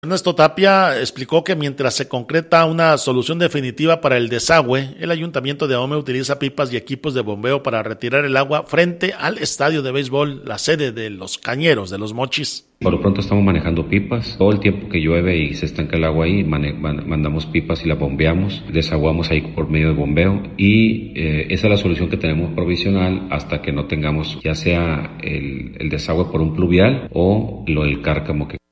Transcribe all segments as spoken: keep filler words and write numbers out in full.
Ernesto Tapia explicó que mientras se concreta una solución definitiva para el desagüe, el Ayuntamiento de Ahome utiliza pipas y equipos de bombeo para retirar el agua frente al estadio de béisbol, la sede de los Cañeros de los Mochis. Por lo pronto estamos manejando pipas. Todo el tiempo que llueve y se estanca el agua ahí, mane- mandamos pipas y la bombeamos, desaguamos ahí por medio de bombeo y eh, esa es la solución que tenemos provisional hasta que no tengamos ya sea el, el desagüe por un pluvial o lo del cárcamo que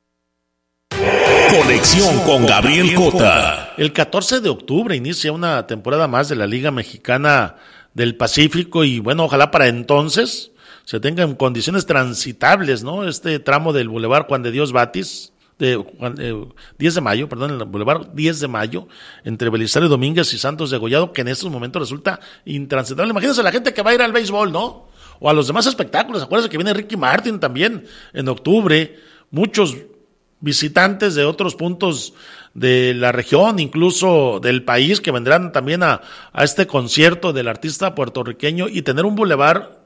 Conexión con Gabriel Cota. El catorce de octubre inicia una temporada más de la Liga Mexicana del Pacífico y bueno, ojalá para entonces se tenga en condiciones transitables, ¿no? Este tramo del Boulevard Juan de Dios Batis, de Juan, eh, diez de mayo, perdón, el Boulevard diez de mayo, entre Belisario Domínguez y Santos de Gollado, que en estos momentos resulta intransitable. Imagínense la gente que va a ir al béisbol, ¿no? O a los demás espectáculos. Acuérdense que viene Ricky Martin también en octubre, muchos visitantes de otros puntos de la región, incluso del país, que vendrán también a, a este concierto del artista puertorriqueño, y tener un bulevar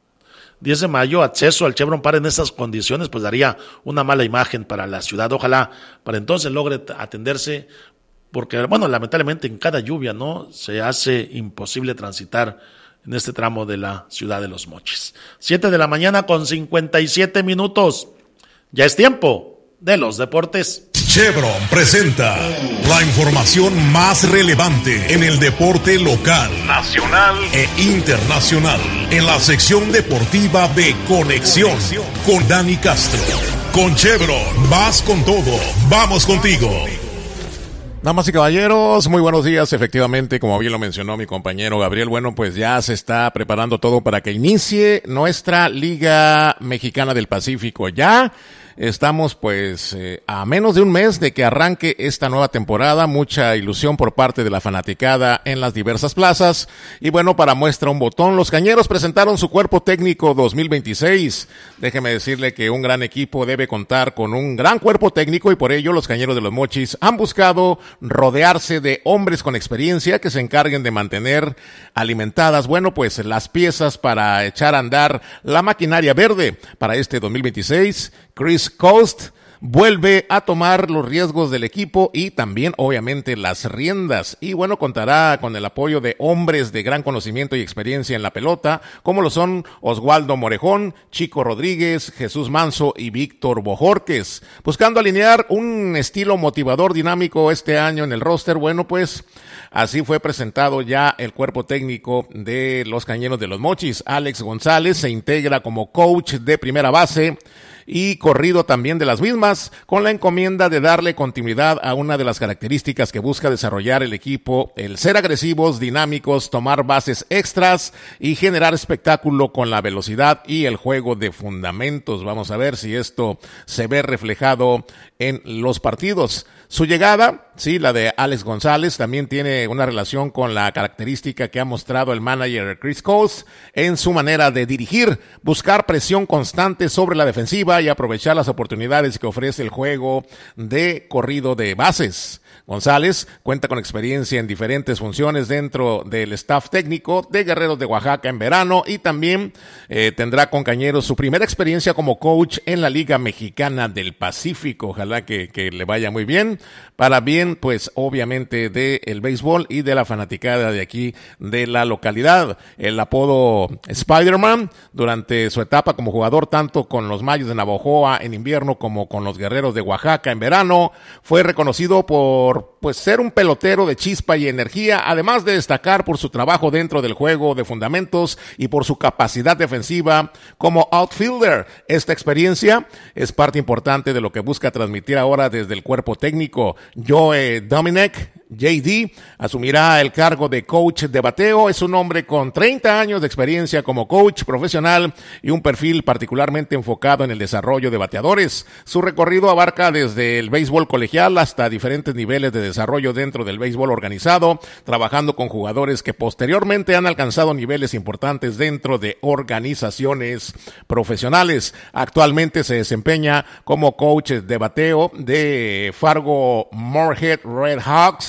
diez de mayo, acceso al Chevron Park en esas condiciones, pues daría una mala imagen para la ciudad. Ojalá para entonces logre atenderse, porque bueno, lamentablemente en cada lluvia, ¿no?, se hace imposible transitar en este tramo de la ciudad de Los Mochis. Siete de la mañana con cincuenta y siete minutos. Ya es tiempo de los deportes. Chevron presenta la información más relevante en el deporte local, nacional e internacional, en la sección deportiva de Conexión con Dani Castro. Con Chevron, vas con todo, vamos contigo. Damas y caballeros, muy buenos días. Efectivamente, como bien lo mencionó mi compañero Gabriel, bueno, pues ya se está preparando todo para que inicie nuestra Liga Mexicana del Pacífico. Ya estamos pues eh, a menos de un mes de que arranque esta nueva temporada, mucha ilusión por parte de la fanaticada en las diversas plazas, y bueno, para muestra un botón, los Cañeros presentaron su cuerpo técnico dos mil veintiséis. Déjeme decirle que un gran equipo debe contar con un gran cuerpo técnico, y por ello los Cañeros de los Mochis han buscado rodearse de hombres con experiencia que se encarguen de mantener alimentadas, bueno, pues las piezas para echar a andar la maquinaria verde para este dos mil veintiséis. Chris Coast vuelve a tomar los riesgos del equipo y también obviamente las riendas, y bueno, contará con el apoyo de hombres de gran conocimiento y experiencia en la pelota, como lo son Oswaldo Morejón, Chico Rodríguez, Jesús Manso y Víctor Bojorques, buscando alinear un estilo motivador dinámico este año en el roster. Bueno, pues así fue presentado ya el cuerpo técnico de los Cañeros de los Mochis. Alex González se integra como coach de primera base y corrido también de las mismas, con la encomienda de darle continuidad a una de las características que busca desarrollar el equipo: el ser agresivos, dinámicos, tomar bases extras y generar espectáculo con la velocidad y el juego de fundamentos. Vamos a ver si esto se ve reflejado en los partidos. Su llegada, sí, la de Alex González, también tiene una relación con la característica que ha mostrado el manager Chris Coast en su manera de dirigir: buscar presión constante sobre la defensiva y aprovechar las oportunidades que ofrece el juego de corrido de bases. González cuenta con experiencia en diferentes funciones dentro del staff técnico de Guerreros de Oaxaca en verano, y también eh, tendrá con Cañeros su primera experiencia como coach en la Liga Mexicana del Pacífico. Ojalá que, que le vaya muy bien, para bien pues obviamente del béisbol y de la fanaticada de aquí de la localidad. El apodo Spider-Man durante su etapa como jugador, tanto con los Mayos de Navojoa en invierno como con los Guerreros de Oaxaca en verano, fue reconocido por pues ser un pelotero de chispa y energía, además de destacar por su trabajo dentro del juego de fundamentos y por su capacidad defensiva como outfielder. Esta experiencia es parte importante de lo que busca transmitir ahora desde el cuerpo técnico. Joe Dominic, J D, asumirá el cargo de coach de bateo. Es un hombre con treinta años de experiencia como coach profesional y un perfil particularmente enfocado en el desarrollo de bateadores. Su recorrido abarca desde el béisbol colegial hasta diferentes niveles de desarrollo dentro del béisbol organizado, trabajando con jugadores que posteriormente han alcanzado niveles importantes dentro de organizaciones profesionales. Actualmente se desempeña como coach de bateo de Fargo Moorhead Red Hawks,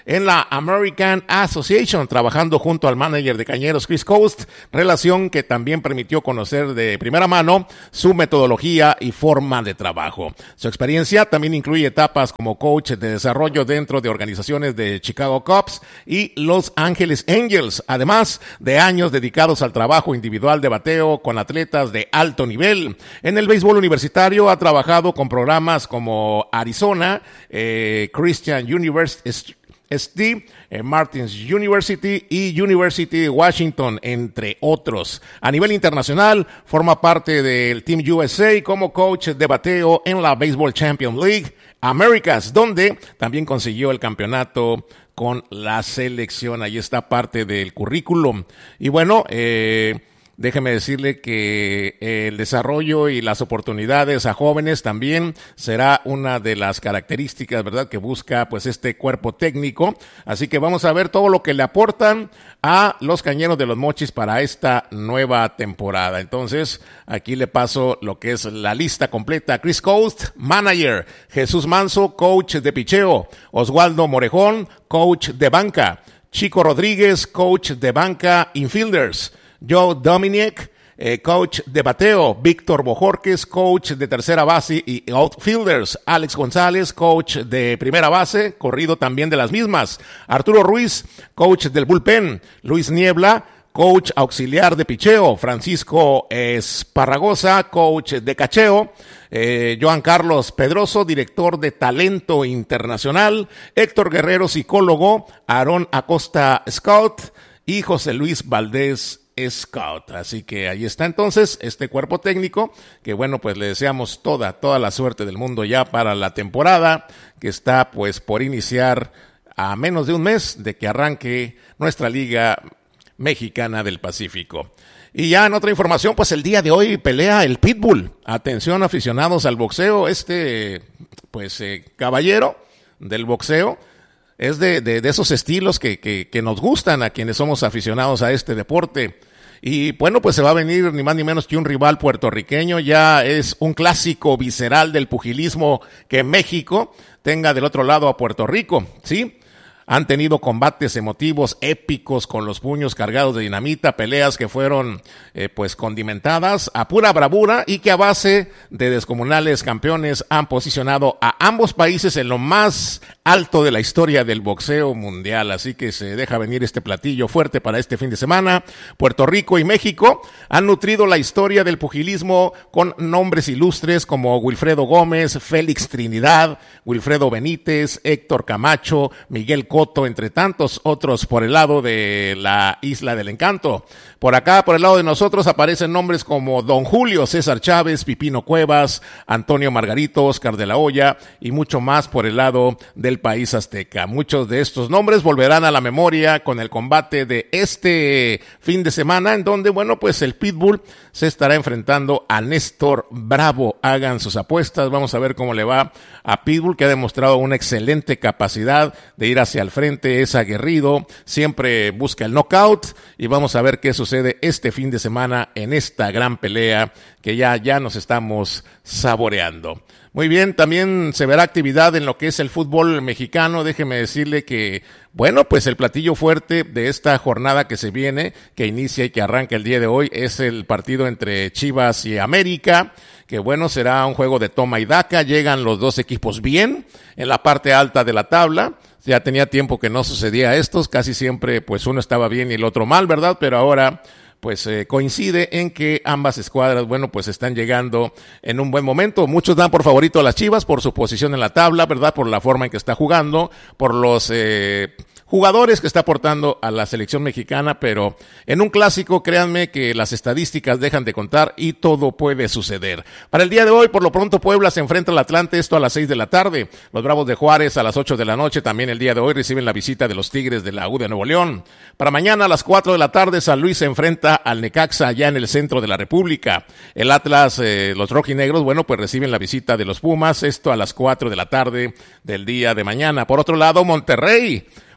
en la American Association, trabajando junto al manager de Cañeros Chris Coast, relación que también permitió conocer de primera mano su metodología y forma de trabajo. Su experiencia también incluye etapas como coach de desarrollo dentro de organizaciones de Chicago Cubs y Los Angeles Angels, además de años dedicados al trabajo individual de bateo con atletas de alto nivel. En el béisbol universitario ha trabajado con programas como Arizona, eh, Christian University, S D, eh, Martins University y University de Washington, entre otros. A nivel internacional, forma parte del Team U S A como coach de bateo en la Baseball Champions League Americas, donde también consiguió el campeonato con la selección. Ahí está parte del currículum. Y bueno, eh... déjeme decirle que el desarrollo y las oportunidades a jóvenes también será una de las características, ¿verdad?, que busca pues este cuerpo técnico. Así que vamos a ver todo lo que le aportan a los Cañeros de los Mochis para esta nueva temporada. Entonces, aquí le paso lo que es la lista completa. Chris Coast, manager. Jesús Manso, coach de picheo. Oswaldo Morejón, coach de banca. Chico Rodríguez, coach de banca infielders. Joe Dominic, eh, coach de bateo. Víctor Bojorquez, coach de tercera base y outfielders. Alex González, coach de primera base, corrido también de las mismas. Arturo Ruiz, coach del bullpen. Luis Niebla, coach auxiliar de picheo. Francisco Esparragosa, coach de cacheo. Eh, Joan Carlos Pedroso, director de talento internacional. Héctor Guerrero, psicólogo. Aarón Acosta, scout. Y José Luis Valdés, Scout. Así que ahí está entonces este cuerpo técnico que bueno, pues le deseamos toda, toda la suerte del mundo ya para la temporada que está pues por iniciar a menos de un mes de que arranque nuestra Liga Mexicana del Pacífico. Y ya en otra información, pues el día de hoy pelea el Pitbull. Atención aficionados al boxeo, este pues eh, caballero del boxeo es de, de, de esos estilos que, que, que nos gustan a quienes somos aficionados a este deporte. Y bueno, pues se va a venir ni más ni menos que un rival puertorriqueño. Ya es un clásico visceral del pugilismo que México tenga del otro lado a Puerto Rico, ¿sí? Han tenido combates emotivos, épicos, con los puños cargados de dinamita, peleas que fueron eh, pues condimentadas a pura bravura y que a base de descomunales campeones han posicionado a ambos países en lo más alto de la historia del boxeo mundial. Así que se deja venir este platillo fuerte para este fin de semana. Puerto Rico y México han nutrido la historia del pugilismo con nombres ilustres como Wilfredo Gómez, Félix Trinidad, Wilfredo Benítez, Héctor Camacho, Miguel Cotto, entre tantos otros por el lado de la Isla del Encanto. Por acá, por el lado de nosotros, aparecen nombres como Don Julio César Chávez, Pipino Cuevas, Antonio Margarito, Oscar de la Hoya y mucho más por el lado del país azteca. Muchos de estos nombres volverán a la memoria con el combate de este fin de semana, en donde, bueno, pues el Pitbull se estará enfrentando a Néstor Bravo. Hagan sus apuestas, vamos a ver cómo le va a Pitbull, que ha demostrado una excelente capacidad de ir hacia el frente, es aguerrido, siempre busca el knockout, y vamos a ver qué sucede este fin de semana en esta gran pelea que ya, ya nos estamos saboreando. Muy bien, también se verá actividad en lo que es el fútbol mexicano. Déjeme decirle que, bueno, pues el platillo fuerte de esta jornada que se viene, que inicia y que arranca el día de hoy, es el partido entre Chivas y América, que bueno, será un juego de toma y daca. Llegan los dos equipos bien en la parte alta de la tabla. Ya tenía tiempo que no sucedía esto, casi siempre pues uno estaba bien y el otro mal, ¿verdad? Pero ahora pues eh, coincide en que ambas escuadras, bueno, pues están llegando en un buen momento. Muchos dan por favorito a las Chivas por su posición en la tabla, ¿verdad? Por la forma en que está jugando, por los eh, jugadores que está aportando a la selección mexicana, pero en un clásico, créanme que las estadísticas dejan de contar y todo puede suceder. Para el día de hoy, por lo pronto, Puebla se enfrenta al Atlante, esto a las seis de la tarde. Los Bravos de Juárez a las ocho de la noche, también el día de hoy reciben la visita de los Tigres de la U de Nuevo León. Para mañana a las cuatro de la tarde, San Luis se enfrenta al Necaxa allá en el centro de la República. El Atlas, eh, los rojinegros, bueno, pues reciben la visita de los Pumas, esto a las cuatro de la tarde del día de mañana. Por otro lado, Monterrey.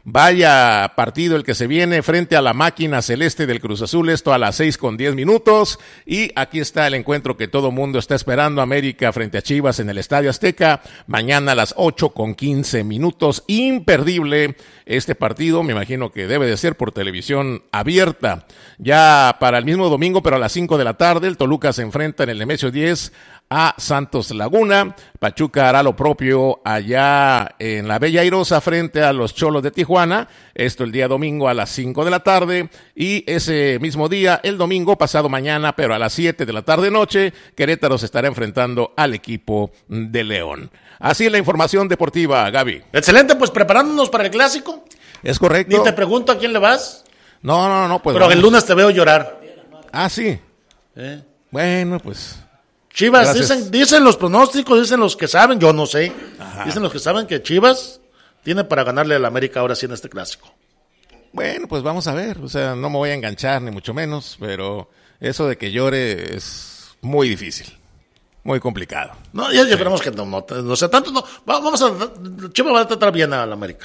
Vaya partido el que se viene frente a la máquina celeste del Cruz Azul, esto a las seis con diez minutos. Y aquí está el encuentro que todo mundo está esperando, América frente a Chivas en el Estadio Azteca, mañana a las ocho con quince minutos. Imperdible este partido, me imagino que debe de ser por televisión abierta. Ya para el mismo domingo, pero a las cinco de la tarde, el Toluca se enfrenta en el Nemesio diez a Santos Laguna. Pachuca hará lo propio allá en la Bella Airosa frente a los Cholos de Tijuana. Esto el día domingo a las cinco de la tarde. Y ese mismo día, el domingo, pasado mañana, pero a las siete de la tarde noche, Querétaro se estará enfrentando al equipo de León. Así es la información deportiva, Gaby. Excelente, pues preparándonos para el clásico. Es correcto. Ni te pregunto a quién le vas. No, no, no, pues. Pero vamos. El lunes te veo llorar. Ah, sí. ¿Eh? Bueno, pues. Chivas, Gracias. dicen, dicen los pronósticos, dicen los que saben, yo no sé. Ajá. Dicen los que saben que Chivas tiene para ganarle al América ahora sí en este clásico. Bueno, pues vamos a ver. O sea, no me voy a enganchar, ni mucho menos, pero eso de que llore es muy difícil. Muy complicado. No, ya, ya esperamos que no, no, no sea tanto, no. Va- Vamos a, Chivas va a tratar bien al América.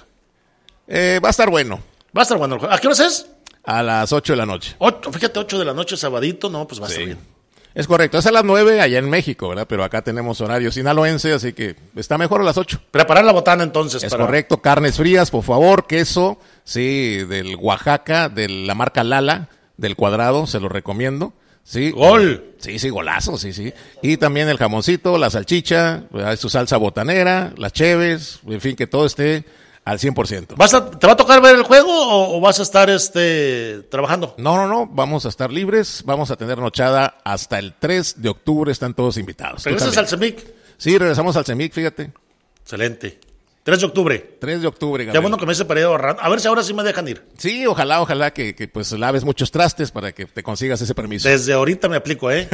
Eh, va a estar bueno. Va a estar bueno el juego. ¿A qué hora es? A las ocho de la noche. Ocho, fíjate, ocho de la noche, sabadito, no, pues va a estar Sí. bien. Es correcto. Es a las nueve allá en México, ¿verdad? Pero acá tenemos horario sinaloense, así que está mejor a las ocho. Preparar la botana entonces. Es para... correcto. Carnes frías, por favor. Queso, sí, del Oaxaca, de la marca Lala, del Cuadrado, se lo recomiendo. Sí. Gol. Sí, sí, golazo, sí, sí. Y también el jamoncito, la salchicha, ¿verdad? Su salsa botanera, las cheves, en fin, que todo esté al cien por ciento. ¿Vas a, ¿Te va a tocar ver el juego o, o vas a estar este trabajando? No, no, no, vamos a estar libres, vamos a tener nochada hasta el tres de octubre, están todos invitados. Tú ¿Regresas también. al CEMIC? Sí, regresamos al CEMIC, fíjate. Excelente. tres de octubre. tres de octubre, Qué Gabriel. bueno que me hice para ir ahorrando. A ver si ahora sí me dejan ir. Sí, ojalá, ojalá que, que pues laves muchos trastes para que te consigas ese permiso. Desde ahorita me aplico, ¿eh?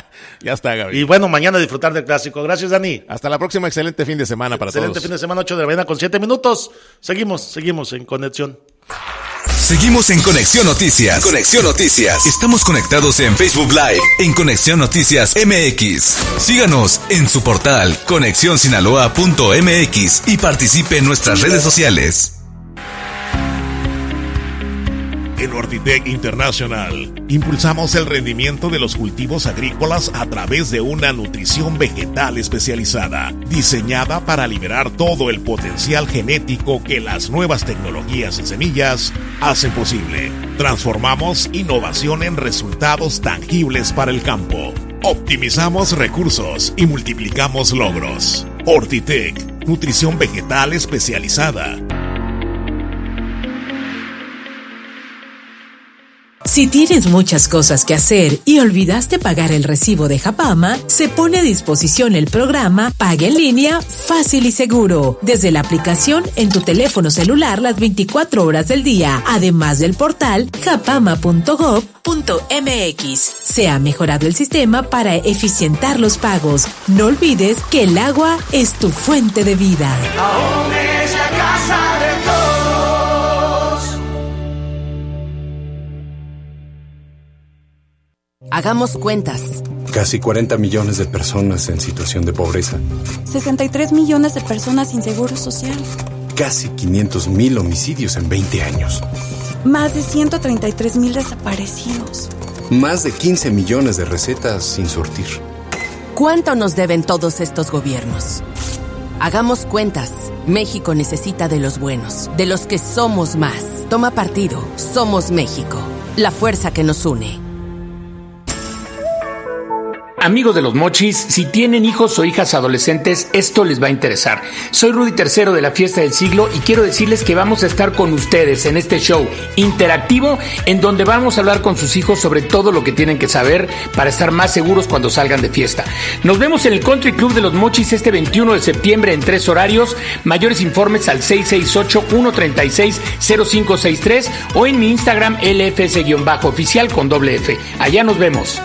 Ya está, Gabriel. Y bueno, mañana disfrutar del clásico. Gracias, Dani. Hasta la próxima, excelente fin de semana para Excelente todos. fin de semana, ocho de la mañana con siete minutos. Seguimos, seguimos en conexión. Seguimos en Conexión Noticias. Conexión Noticias. Estamos conectados en Facebook Live en Conexión Noticias M X. Síganos en su portal conexión sinaloa punto m x y participe en nuestras redes sociales. En Ortitec International impulsamos el rendimiento de los cultivos agrícolas a través de una nutrición vegetal especializada, diseñada para liberar todo el potencial genético que las nuevas tecnologías en semillas hacen posible. Transformamos innovación en resultados tangibles para el campo. Optimizamos recursos y multiplicamos logros. Ortitec, nutrición vegetal especializada. Si tienes muchas cosas que hacer y olvidaste pagar el recibo de Japama, se pone a disposición el programa Paga en Línea Fácil y Seguro, desde la aplicación en tu teléfono celular las veinticuatro horas del día, además del portal japama punto gob punto m x. Se ha mejorado el sistema para eficientar los pagos. No olvides que el agua es tu fuente de vida. Ahora es la casa de todos. Hagamos cuentas. Casi cuarenta millones de personas en situación de pobreza. sesenta y tres millones de personas sin seguro social. Casi quinientos mil homicidios en veinte años. Más de ciento treinta y tres mil desaparecidos. Más de quince millones de recetas sin surtir. ¿Cuánto nos deben todos estos gobiernos? Hagamos cuentas. México necesita de los buenos, de los que somos más. Toma partido. Somos México. La fuerza que nos une. Amigos de los Mochis, si tienen hijos o hijas adolescentes, esto les va a interesar. Soy Rudy Tercero de la Fiesta del Siglo y quiero decirles que vamos a estar con ustedes en este show interactivo en donde vamos a hablar con sus hijos sobre todo lo que tienen que saber para estar más seguros cuando salgan de fiesta. Nos vemos en el Country Club de los Mochis este veintiuno de septiembre en tres horarios. Mayores informes al seis seis ocho, uno tres seis, cero cinco seis tres o en mi Instagram L F S-oficial con doble F. Allá nos vemos.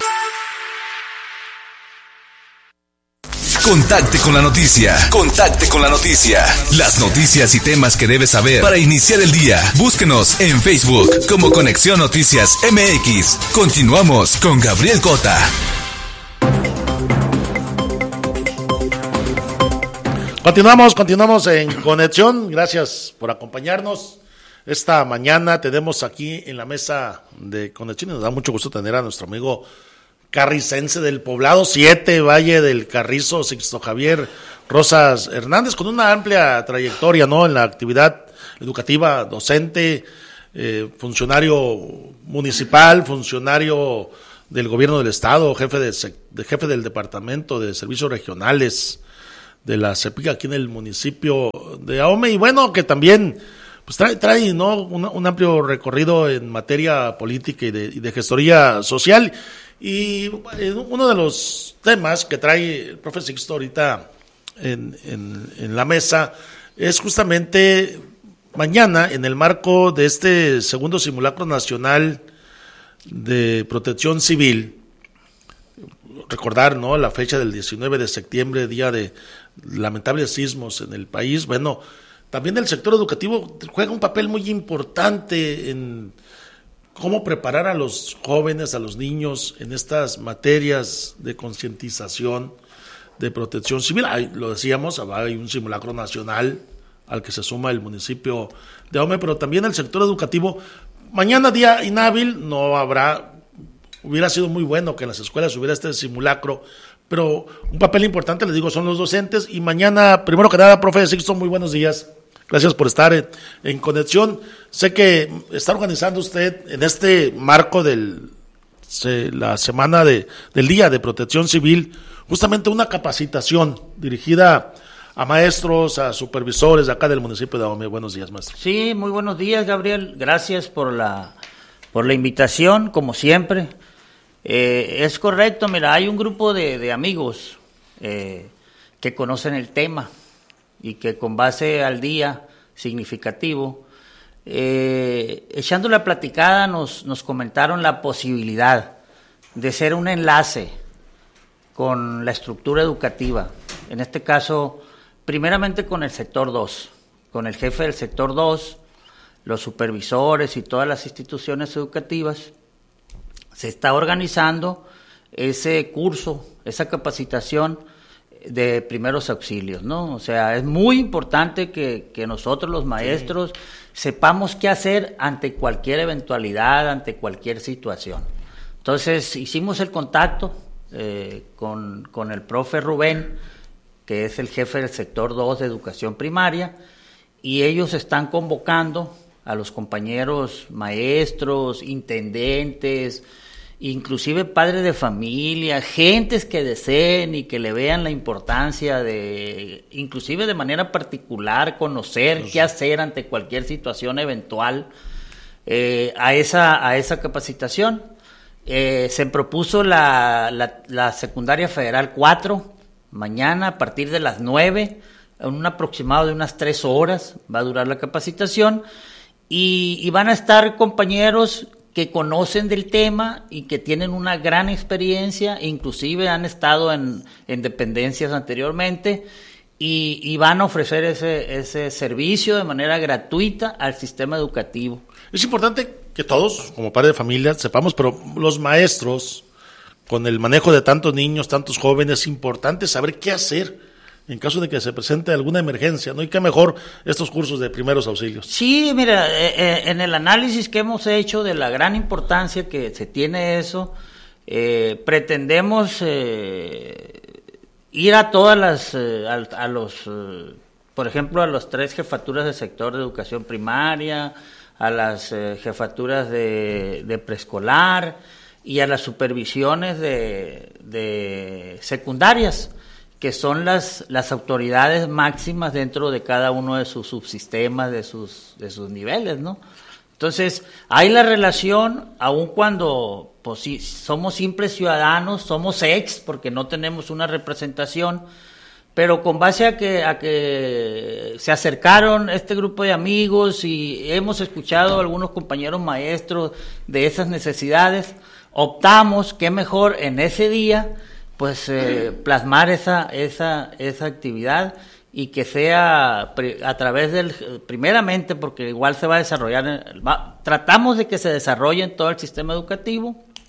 Contacte con la noticia. Contacte con la noticia. Las noticias y temas que debes saber para iniciar el día. Búsquenos en Facebook como Conexión Noticias M X. Continuamos con Gabriel Cota. Continuamos, continuamos en conexión. Gracias por acompañarnos. Esta mañana tenemos aquí en la mesa de conexión y nos da mucho gusto tener a nuestro amigo carricense del Poblado siete, Valle del Carrizo, Sixto Javier Rosas Hernández, con una amplia trayectoria, ¿no?, en la actividad educativa, docente, eh, funcionario municipal, funcionario del gobierno del estado, jefe de, de jefe del departamento de servicios regionales de la CEPIC aquí en el municipio de Ahome, y bueno, que también pues trae, trae ¿no? un, un amplio recorrido en materia política y de, y de gestoría social. Y uno de los temas que trae el profe Sixto ahorita en, en, en la mesa es justamente mañana, en el marco de este segundo simulacro nacional de protección civil, recordar, ¿no?, la fecha del diecinueve de septiembre, día de lamentables sismos en el país. Bueno, también el sector educativo juega un papel muy importante en cómo preparar a los jóvenes, a los niños en estas materias de concientización, de protección civil. Hay, lo decíamos, hay un simulacro nacional al que se suma el municipio de Ahome, pero también el sector educativo. Mañana, día inhábil, no habrá, hubiera sido muy bueno que en las escuelas hubiera este simulacro, pero un papel importante, les digo, son los docentes. Y mañana, primero que nada, profe Sixto, muy buenos días. Gracias por estar en, en conexión. Sé que está organizando usted en este marco de la semana de, del Día de Protección Civil, justamente una capacitación dirigida a maestros, a supervisores de acá del municipio de Ahome. Buenos días, maestro. Sí, muy buenos días, Gabriel. Gracias por la, por la invitación, como siempre. Eh, es correcto, mira, hay un grupo de, de amigos eh, que conocen el tema y que con base al día significativo, eh, echando la platicada, nos, nos comentaron la posibilidad de ser un enlace con la estructura educativa, en este caso, primeramente con el sector dos, con el jefe del sector dos, los supervisores y todas las instituciones educativas. Se está organizando ese curso, esa capacitación de primeros auxilios, ¿no? O sea, es muy importante que, que nosotros los maestros sí. sepamos qué hacer ante cualquier eventualidad, ante cualquier situación. Entonces, hicimos el contacto eh, con, con el profe Rubén, que es el jefe del sector dos de educación primaria, y ellos están convocando a los compañeros maestros, intendentes, inclusive padres de familia, gentes que deseen y que le vean la importancia de, inclusive de manera particular, conocer pues, qué hacer ante cualquier situación eventual, eh, a esa a esa capacitación. Eh, se propuso la, la, la secundaria federal cuatro, mañana a partir de las nueve, en un aproximado de unas tres horas va a durar la capacitación, y, y van a estar compañeros que conocen del tema y que tienen una gran experiencia, inclusive han estado en, en dependencias anteriormente, y, y van a ofrecer ese, ese servicio de manera gratuita al sistema educativo. Es importante que todos, como padres de familia, sepamos, pero los maestros, con el manejo de tantos niños, tantos jóvenes, es importante saber qué hacer en caso de que se presente alguna emergencia, ¿no? Y qué mejor estos cursos de primeros auxilios. Sí, mira, eh, en el análisis que hemos hecho de la gran importancia que se tiene eso, eh, pretendemos eh, ir a todas las, eh, a, a los, eh, por ejemplo, a las tres jefaturas del sector de educación primaria, a las eh, jefaturas de, de preescolar y a las supervisiones de, de secundarias, que son las, las autoridades máximas dentro de cada uno de sus subsistemas, de sus, de sus niveles, ¿no? Entonces, hay la relación, aun cuando pues, si somos simples ciudadanos, somos ex, porque no tenemos una representación, pero con base a que, a que se acercaron este grupo de amigos y hemos escuchado a algunos compañeros maestros de esas necesidades, optamos, qué mejor en ese día, pues eh, plasmar esa esa esa actividad y que sea a través del, primeramente porque igual se va a desarrollar, va, tratamos de que se desarrolle en todo el sistema educativo,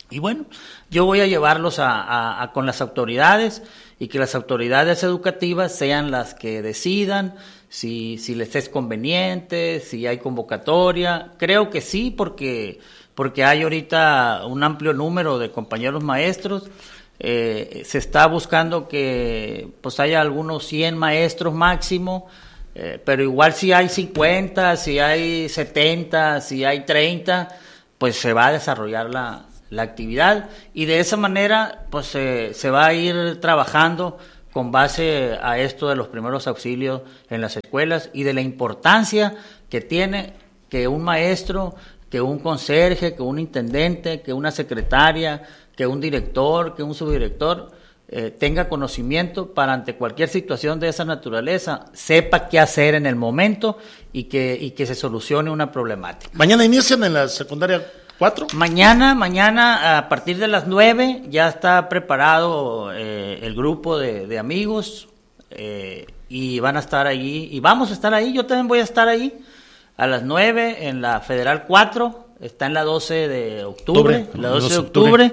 Y bueno, yo voy a llevarlos a, a, a con las autoridades y que las autoridades educativas sean las que decidan si, si les es conveniente, si hay convocatoria. Creo que sí, porque, porque hay ahorita un amplio número de compañeros maestros. Eh, se está buscando que pues haya algunos cien maestros máximo, eh, pero igual si hay cincuenta, si hay setenta, si hay treinta, pues se va a desarrollar la la actividad y de esa manera pues eh, se va a ir trabajando con base a esto de los primeros auxilios en las escuelas y de la importancia que tiene que un maestro, que un conserje, que un intendente, que una secretaria, que un director, que un subdirector eh, tenga conocimiento para ante cualquier situación de esa naturaleza, sepa qué hacer en el momento y que, y que se solucione una problemática. ¿Mañana inician en la secundaria cuatro? Mañana, mañana a partir de las nueve ya está preparado eh, el grupo de, de amigos eh, y van a estar ahí, y vamos a estar ahí, yo también voy a estar ahí a las nueve en la Federal cuatro, está en la doce de octubre, octubre la doce de octubre,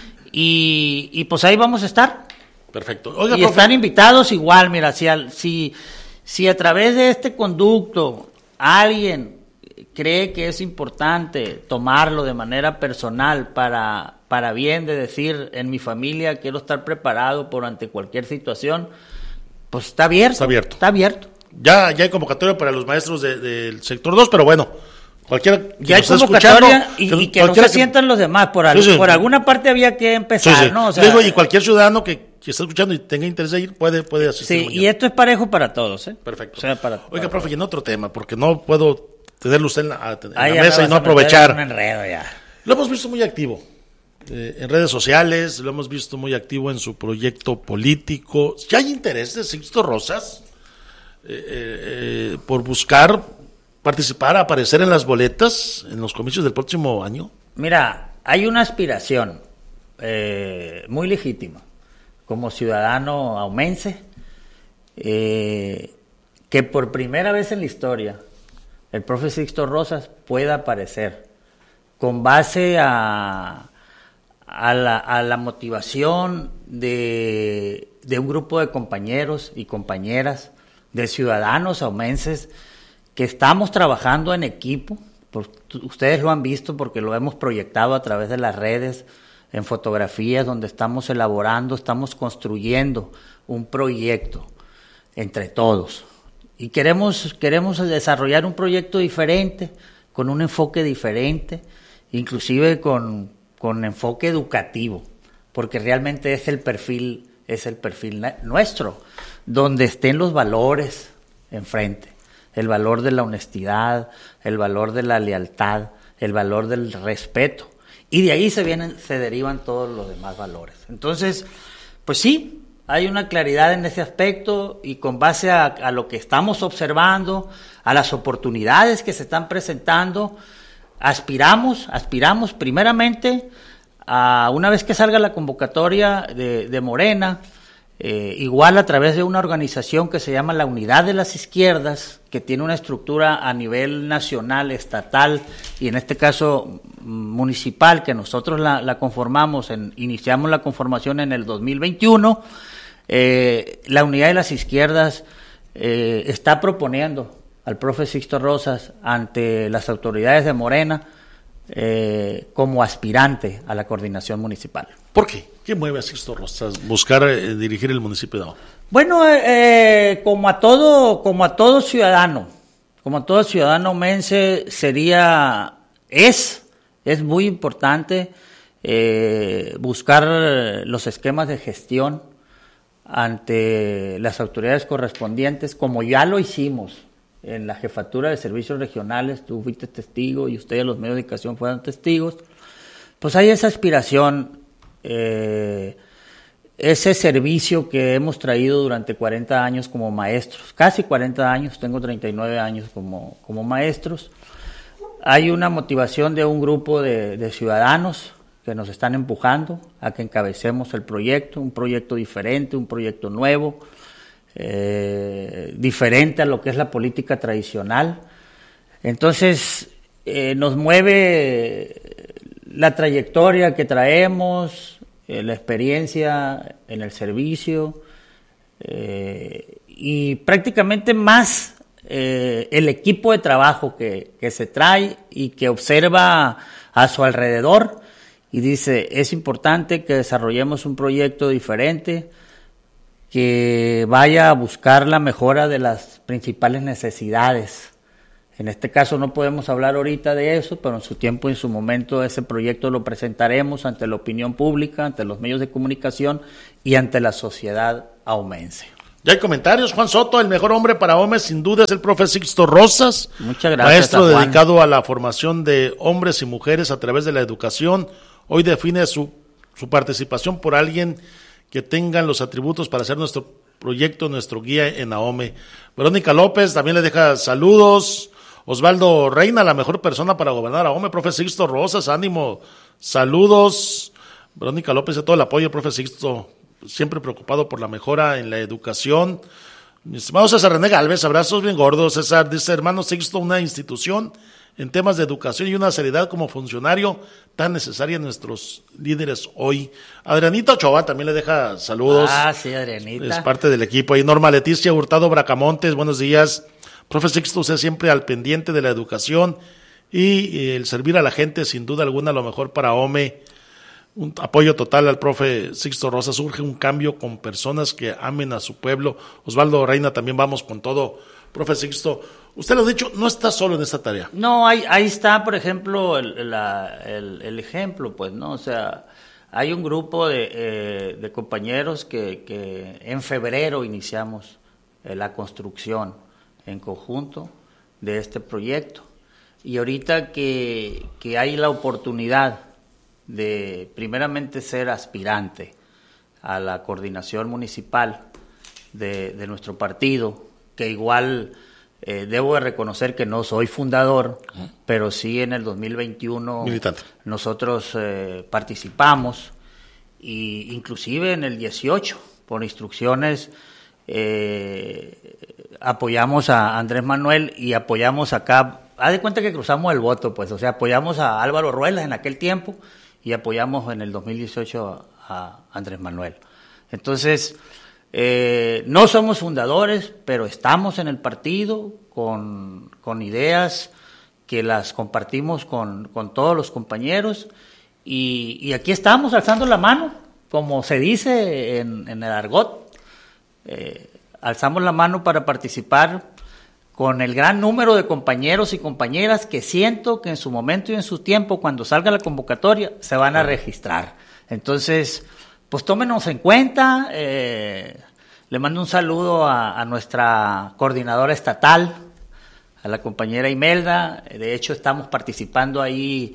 y, y pues ahí vamos a estar. Perfecto. Oiga, y profe, están invitados igual, mira, si, al, si, si a través de este conducto alguien cree que es importante tomarlo de manera personal para, para bien de decir, en mi familia quiero estar preparado por ante cualquier situación, pues está abierto. Está abierto. Está abierto. Ya, ya hay convocatoria para los maestros de, del sector dos, pero bueno, cualquiera que ya hay nos esté convocatoria y, que, y que no se sientan los demás, por, al, sí, sí. por alguna parte había que empezar, sí, sí. ¿no? O sea, digo, y cualquier ciudadano que, que esté escuchando y tenga interés de ir, puede, puede asistir. Sí, mañana. y esto es parejo para todos, ¿eh? Perfecto. O sea, para, Oiga, para profe, y en otro tema, porque no puedo tenerlo usted en la, en Ay, la mesa y no aprovechar. Un enredo ya. Lo hemos visto muy activo eh, en redes sociales, lo hemos visto muy activo en su proyecto político. ¿Ya hay interés de Sixto Rosas eh, eh, por buscar participar, aparecer en las boletas en los comicios del próximo año? Mira, hay una aspiración eh, muy legítima como ciudadano aumense eh, que por primera vez en la historia el profe Sixto Rosas pueda aparecer con base a, a, la, a la motivación de, de un grupo de compañeros y compañeras, de ciudadanos aumenses, que estamos trabajando en equipo. Pues, ustedes lo han visto porque lo hemos proyectado a través de las redes, en fotografías donde estamos elaborando, estamos construyendo un proyecto entre todos. Y queremos, queremos desarrollar un proyecto diferente, con un enfoque diferente, inclusive con, con enfoque educativo, porque realmente es el perfil, es el perfil nuestro, donde estén los valores enfrente, el valor de la honestidad, el valor de la lealtad, el valor del respeto, y de ahí se vienen, se derivan todos los demás valores. Entonces, pues sí, hay una claridad en ese aspecto y con base a, a lo que estamos observando, a las oportunidades que se están presentando, aspiramos, aspiramos primeramente a, una vez que salga la convocatoria de, de Morena, eh, igual a través de una organización que se llama la Unidad de las Izquierdas, que tiene una estructura a nivel nacional, estatal y en este caso municipal, que nosotros la, la conformamos, en, iniciamos la conformación en el dos mil veintiuno. Eh, la Unidad de las Izquierdas eh, está proponiendo al profe Sixto Rosas ante las autoridades de Morena eh, como aspirante a la coordinación municipal. ¿Por qué? ¿Qué mueve a Sixto Rosas buscar eh, dirigir el municipio de Ahome? Bueno, eh, como a todo, como a todo ciudadano, como a todo ciudadano aumense, sería, es, es muy importante eh, buscar los esquemas de gestión ante las autoridades correspondientes, como ya lo hicimos en la Jefatura de Servicios Regionales, tú fuiste testigo y ustedes los medios de comunicación fueron testigos, pues hay esa aspiración, eh, ese servicio que hemos traído durante cuarenta años como maestros, casi cuarenta años, tengo treinta y nueve años como, como maestros. Hay una motivación de un grupo de, de ciudadanos que nos están empujando a que encabecemos el proyecto, un proyecto diferente, un proyecto nuevo, eh, diferente a lo que es la política tradicional. Entonces, eh, nos mueve la trayectoria que traemos, eh, la experiencia en el servicio, eh, y prácticamente más eh, el equipo de trabajo que, que se trae y que observa a su alrededor y dice, es importante que desarrollemos un proyecto diferente que vaya a buscar la mejora de las principales necesidades. En este caso no podemos hablar ahorita de eso, pero en su tiempo y en su momento ese proyecto lo presentaremos ante la opinión pública, ante los medios de comunicación y ante la sociedad ahumense. Ya hay comentarios. Juan Soto, el mejor hombre para hombres sin duda es el profe Sixto Rosas. Muchas gracias. Maestro dedicado a la formación de hombres y mujeres a través de la educación. Hoy define su, su participación por alguien que tengan los atributos para hacer nuestro proyecto, nuestro guía en AOME. Verónica López también le deja saludos. Osvaldo Reina, la mejor persona para gobernar AOME. Profe Sixto Rosas, ánimo, saludos. Verónica López, de todo el apoyo, profe Sixto, siempre preocupado por la mejora en la educación. Mi estimado César René Galvez, abrazos bien gordos. César dice, hermano Sixto, una institución en temas de educación y una seriedad como funcionario tan necesaria en nuestros líderes hoy. Adrianita Ochoa también le deja saludos. Ah, sí, Adrianita. Es parte del equipo. Y Norma Leticia Hurtado Bracamontes, buenos días. Profe Sixto, usted siempre al pendiente de la educación y el servir a la gente, sin duda alguna, lo mejor para AOME. Un apoyo total al profe Sixto Rosas. Surge un cambio con personas que amen a su pueblo. Osvaldo Reina, también vamos con todo. Profe Sixto, usted lo ha dicho, no está solo en esta tarea. No, ahí, ahí está, por ejemplo, el, la, el, el ejemplo, pues, ¿no? O sea, hay un grupo de, eh, de compañeros que, que en febrero iniciamos eh, la construcción en conjunto de este proyecto. Y ahorita que, que hay la oportunidad de primeramente ser aspirante a la coordinación municipal de, de nuestro partido, que igual eh, debo de reconocer que no soy fundador, uh-huh. pero sí en el dos mil veintiuno militante. Nosotros eh, participamos, y inclusive en el dieciocho, por instrucciones, eh, apoyamos a Andrés Manuel y apoyamos acá, haz de cuenta que cruzamos el voto, pues, o sea, apoyamos a Álvaro Ruelas en aquel tiempo y apoyamos en el dos mil dieciocho a Andrés Manuel. Entonces, eh, no somos fundadores, pero estamos en el partido con, con ideas que las compartimos con, con todos los compañeros, y, y aquí estamos alzando la mano, como se dice en, en el argot. Eh, alzamos la mano para participar con el gran número de compañeros y compañeras que siento que en su momento y en su tiempo, cuando salga la convocatoria, se van a registrar. Entonces, pues tómenos en cuenta. Eh, le mando un saludo a, a nuestra coordinadora estatal, a la compañera Imelda. De hecho, estamos participando ahí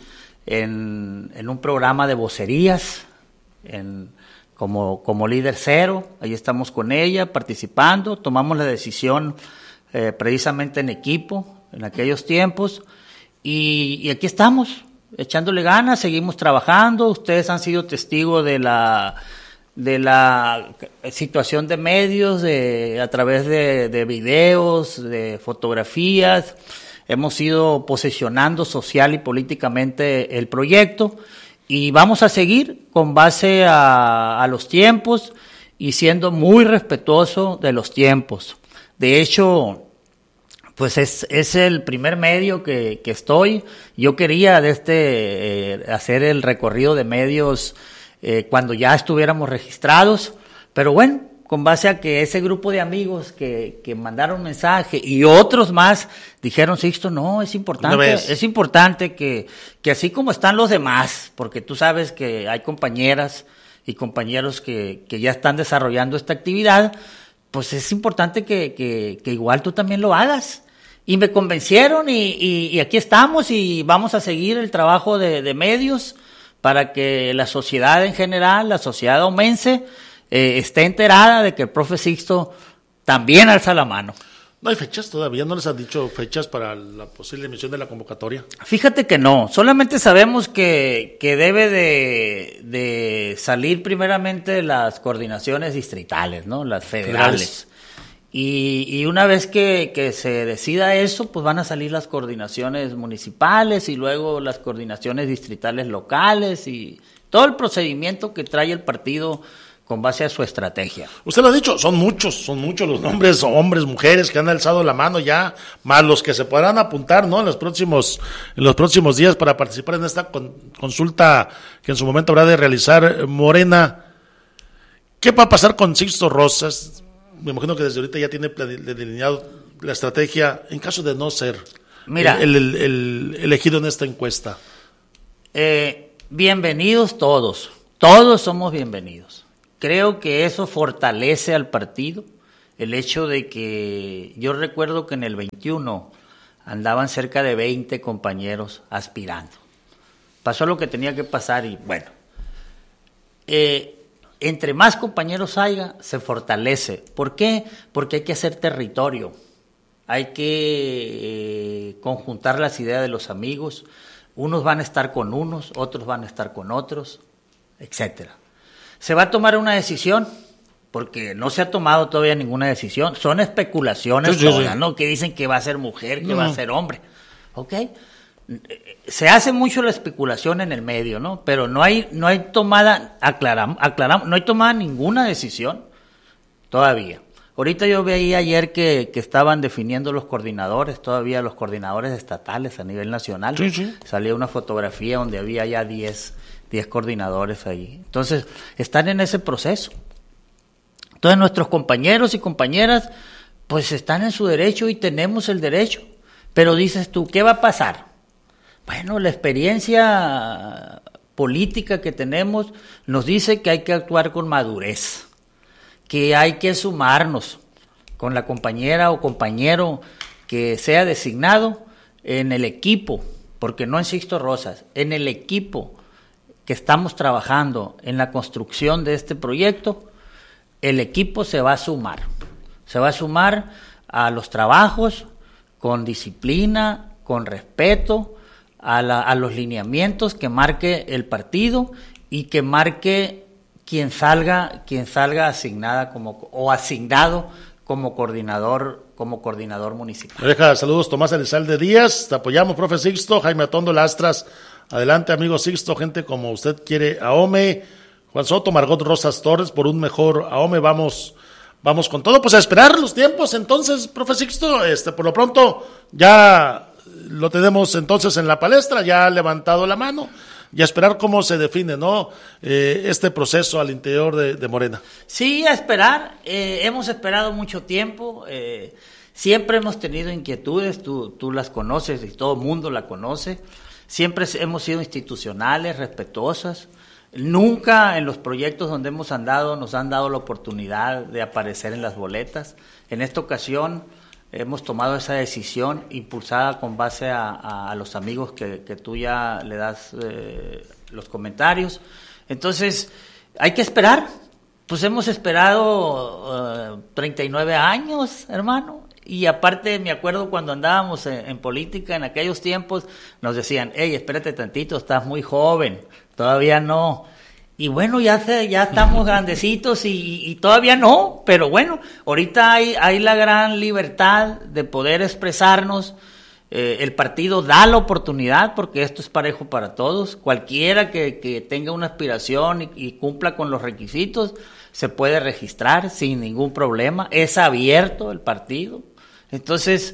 en, en un programa de vocerías, en como, como líder cero. Ahí estamos con ella participando. Tomamos la decisión eh, precisamente en equipo en aquellos tiempos, y, y aquí estamos echándole ganas, seguimos trabajando. Ustedes han sido testigos de la de la situación de medios, de a través de, de videos, de fotografías. Hemos ido posicionando social y políticamente el proyecto, y vamos a seguir con base a, a los tiempos y siendo muy respetuoso de los tiempos. De hecho, pues es, es el primer medio que, que estoy. Yo quería de este eh, hacer el recorrido de medios eh, cuando ya estuviéramos registrados, pero bueno, con base a que ese grupo de amigos que, que mandaron mensaje y otros más dijeron, Sixto, no, es importante, es importante que, que así como están los demás, porque tú sabes que hay compañeras y compañeros que, que ya están desarrollando esta actividad, pues es importante que, que, que igual tú también lo hagas. Y me convencieron, y, y, y aquí estamos, y vamos a seguir el trabajo de, de medios para que la sociedad en general, la sociedad omense, eh, esté enterada de que el profe Sixto también alza la mano. ¿No hay fechas todavía? ¿No les han dicho fechas para la posible emisión de la convocatoria? Fíjate que no, solamente sabemos que, que debe de, de salir primeramente las coordinaciones distritales, ¿no? Las federales. federales. Y, y una vez que, que se decida eso, pues van a salir las coordinaciones municipales y luego las coordinaciones distritales locales y todo el procedimiento que trae el partido con base a su estrategia. Usted lo ha dicho, son muchos, son muchos los nombres, hombres, mujeres que han alzado la mano ya, más los que se podrán apuntar, ¿no? En los próximos, en los próximos días para participar en esta con, consulta que en su momento habrá de realizar Morena. ¿Qué va a pasar con Sixto Rosas? Me imagino que desde ahorita ya tiene delineado la estrategia en caso de no ser Mira, el, el, el, el elegido en esta encuesta. Eh, bienvenidos todos, todos somos bienvenidos. Creo que eso fortalece al partido, el hecho de que yo recuerdo que en el veintiuno andaban cerca de veinte compañeros aspirando. Pasó lo que tenía que pasar y bueno, eh, entre más compañeros haya, se fortalece. ¿Por qué? Porque hay que hacer territorio, hay que eh, conjuntar las ideas de los amigos, unos van a estar con unos, otros van a estar con otros, etcétera. Se va a tomar una decisión, porque no se ha tomado todavía ninguna decisión, son especulaciones sí, sí, todas, sí. ¿no? Que dicen que va a ser mujer, que no. va a ser hombre, ¿ok? Se hace mucho la especulación en el medio, ¿no? Pero no hay, no hay tomada, aclaramos, aclaramos, no hay tomada ninguna decisión todavía. Ahorita yo veía ayer que, que estaban definiendo los coordinadores, todavía los coordinadores estatales a nivel nacional. Sí, sí. Salía una fotografía donde había ya diez coordinadores ahí. Entonces, están en ese proceso. Entonces, nuestros compañeros y compañeras, pues están en su derecho y tenemos el derecho. Pero dices tú, ¿qué va a pasar? Bueno, la experiencia política que tenemos nos dice que hay que actuar con madurez, que hay que sumarnos con la compañera o compañero que sea designado en el equipo, porque no en Sixto Rosas, en el equipo que estamos trabajando en la construcción de este proyecto, el equipo se va a sumar, se va a sumar a los trabajos con disciplina, con respeto, a, la, a los lineamientos que marque el partido y que marque quien salga, quien salga asignada como o asignado como coordinador, como coordinador municipal. Me deja saludos Tomás Elizalde Díaz, te apoyamos, profe Sixto, Jaime Atondo Lastras, adelante amigo Sixto, gente como usted quiere, Ahome, Juan Soto, Margot Rosas Torres, por un mejor Ahome, vamos, vamos con todo, pues a esperar los tiempos, entonces, profe Sixto, este, por lo pronto, ya lo tenemos entonces en la palestra, ya ha levantado la mano, y a esperar cómo se define, ¿no? Eh, este proceso al interior de, de Morena. Sí, a esperar. Eh, hemos esperado mucho tiempo. Eh, siempre hemos tenido inquietudes. Tú, tú las conoces y todo el mundo la conoce. Siempre hemos sido institucionales, respetuosas. Nunca en los proyectos donde hemos andado nos han dado la oportunidad de aparecer en las boletas. En esta ocasión hemos tomado esa decisión impulsada con base a, a, a los amigos que, que tú ya le das eh, los comentarios. Entonces, hay que esperar. Pues hemos esperado uh, treinta y nueve años, hermano. Y aparte, me acuerdo cuando andábamos en, en política, en aquellos tiempos, nos decían, hey, espérate tantito, estás muy joven, todavía no. Y bueno, ya se, ya estamos grandecitos y, y todavía no, pero bueno, ahorita hay, hay la gran libertad de poder expresarnos. Eh, el partido da la oportunidad, porque esto es parejo para todos. Cualquiera que, que tenga una aspiración y, y cumpla con los requisitos, se puede registrar sin ningún problema. Es abierto el partido. Entonces,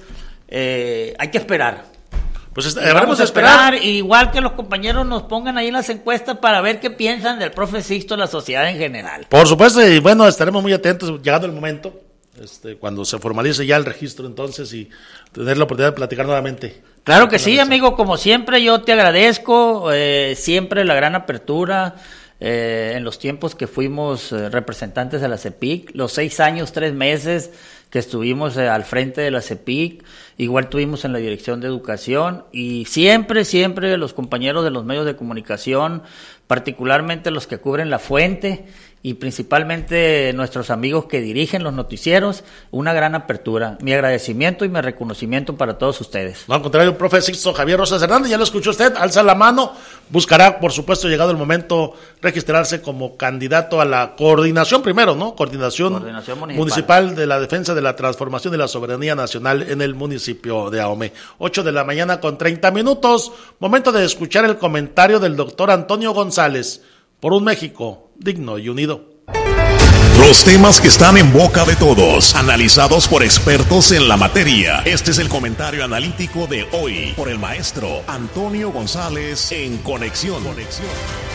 eh, hay que esperar. Pues est- vamos a esperar. esperar, igual que los compañeros nos pongan ahí en las encuestas para ver qué piensan del profe Sixto, la sociedad en general. Por supuesto, y bueno, estaremos muy atentos llegando el momento, este, cuando se formalice ya el registro entonces y tener la oportunidad de platicar nuevamente. Claro que sí, amigo, como siempre yo te agradezco, eh, siempre la gran apertura, eh, en los tiempos que fuimos eh, representantes de la CEPIC, los seis años, tres meses que estuvimos eh, al frente de la CEPIC, igual tuvimos en la Dirección de Educación, y siempre, siempre los compañeros de los medios de comunicación, particularmente los que cubren La Fuente, y principalmente nuestros amigos que dirigen los noticieros, una gran apertura. Mi agradecimiento y mi reconocimiento para todos ustedes. No, al contrario, profe Sixto Javier Rosas Hernández, ya lo escuchó usted, alza la mano, buscará, por supuesto, llegado el momento, registrarse como candidato a la coordinación primero, ¿no? Coordinación, coordinación municipal. municipal de la defensa de la transformación de la soberanía nacional en el municipio de Ahome. ocho de la mañana con treinta minutos, momento de escuchar el comentario del doctor Antonio González, por un México digno y unido. Los temas que están en boca de todos, analizados por expertos en la materia. Este es el comentario analítico de hoy por el maestro Antonio González en Conexión. Conexión.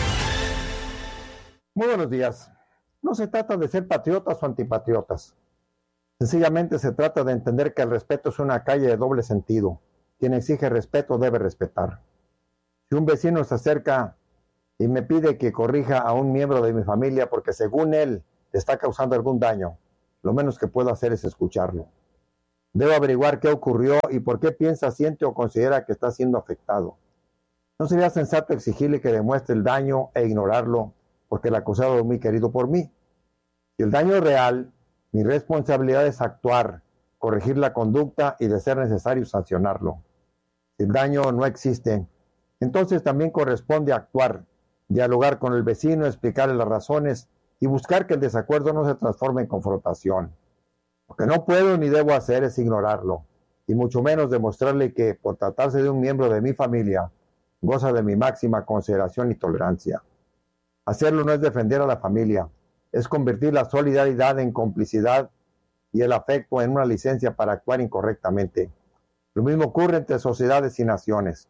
Muy buenos días. No se trata de ser patriotas o antipatriotas. Sencillamente se trata de entender que el respeto es una calle de doble sentido. Quien exige respeto debe respetar. Si un vecino se acerca y me pide que corrija a un miembro de mi familia porque según él le está causando algún daño, lo menos que puedo hacer es escucharlo. Debo averiguar qué ocurrió y por qué piensa, siente o considera que está siendo afectado. No sería sensato exigirle que demuestre el daño e ignorarlo porque el acusado es muy querido por mí. Si el daño es real, mi responsabilidad es actuar, corregir la conducta y de ser necesario sancionarlo. Si el daño no existe, entonces también corresponde actuar, dialogar con el vecino, explicarle las razones y buscar que el desacuerdo no se transforme en confrontación. Lo que no puedo ni debo hacer es ignorarlo, y mucho menos demostrarle que, por tratarse de un miembro de mi familia, goza de mi máxima consideración y tolerancia. Hacerlo no es defender a la familia, es convertir la solidaridad en complicidad y el afecto en una licencia para actuar incorrectamente. Lo mismo ocurre entre sociedades y naciones.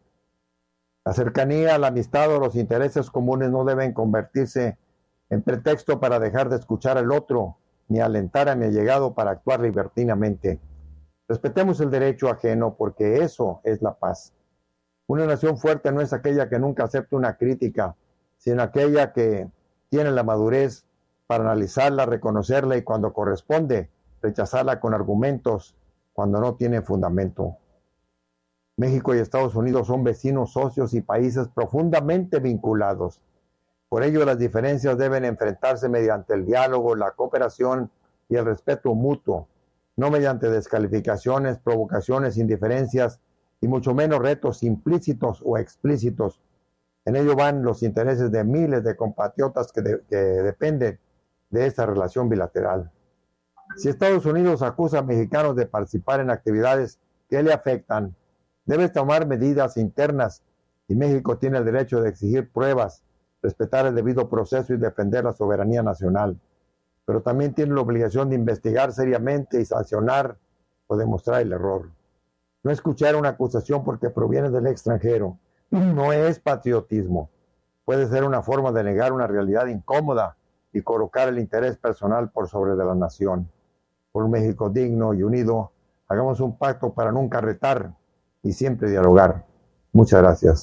La cercanía, la amistad o los intereses comunes no deben convertirse en pretexto para dejar de escuchar al otro, ni alentar a mi allegado para actuar libertinamente. Respetemos el derecho ajeno, porque eso es la paz. Una nación fuerte no es aquella que nunca acepta una crítica, sino aquella que tiene la madurez para analizarla, reconocerla y cuando corresponde, rechazarla con argumentos cuando no tiene fundamento. México y Estados Unidos son vecinos, socios y países profundamente vinculados. Por ello, las diferencias deben enfrentarse mediante el diálogo, la cooperación y el respeto mutuo, no mediante descalificaciones, provocaciones, indiferencias y mucho menos retos implícitos o explícitos. En ello van los intereses de miles de compatriotas que, de, que dependen de esta relación bilateral. Si Estados Unidos acusa a mexicanos de participar en actividades que le afectan, debe tomar medidas internas y México tiene el derecho de exigir pruebas, respetar el debido proceso y defender la soberanía nacional. Pero también tiene la obligación de investigar seriamente y sancionar o demostrar el error. No escuchar una acusación porque proviene del extranjero no es patriotismo. Puede ser una forma de negar una realidad incómoda y colocar el interés personal por sobre de la nación. Por un México digno y unido, hagamos un pacto para nunca retar y siempre dialogar. Muchas gracias.